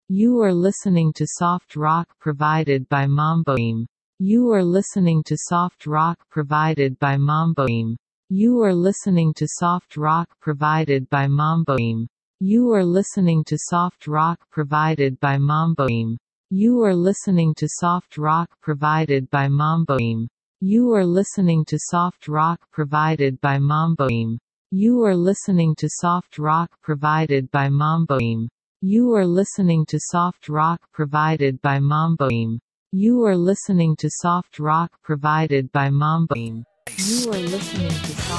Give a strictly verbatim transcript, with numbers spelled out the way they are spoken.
You are listening to soft rock provided by Mamboim. You are listening to soft rock provided by Mamboim. You are listening to soft rock provided by Mamboim. You are listening to soft rock provided by Mamboim. You are listening to soft rock provided by Mamboim. You are listening to soft rock provided by Mamboim. You are listening to soft rock provided by Mamboim. You are listening to soft rock provided by Mamboim. You are listening to soft rock provided by Mamboim. You are listening to soft